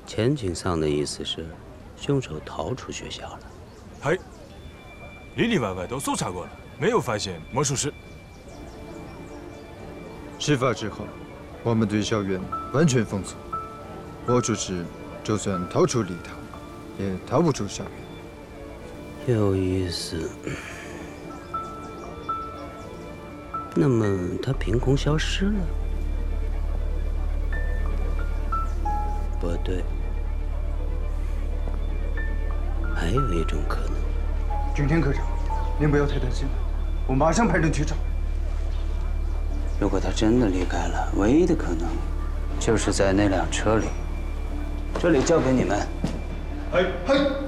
钱景桑的意思是，凶手逃出学校了。 嘿，里里外外都搜查过了，没有发现魔术师。 事发之后，我们对校园完全封锁，魔术师就算逃出礼堂，也逃不出校园。 有意思。那么他凭空消失了？不对，还有一种可能。 景天科长，您不要太担心了，我马上派人去找。 如果他真的离开了，唯一的可能就是在那辆车里。这里交给你们。 嘿。